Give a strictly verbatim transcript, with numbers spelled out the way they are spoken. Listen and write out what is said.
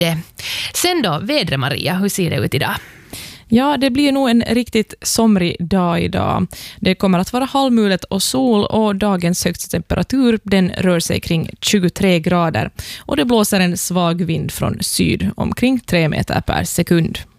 Sen då, vädret Maria, hur ser det ut idag? Ja, det blir nog en riktigt somrig dag idag. Det kommer att vara halvmulet och sol och dagens högsta temperatur den rör sig kring tjugotre grader. Och det blåser en svag vind från syd omkring tre meter per sekund.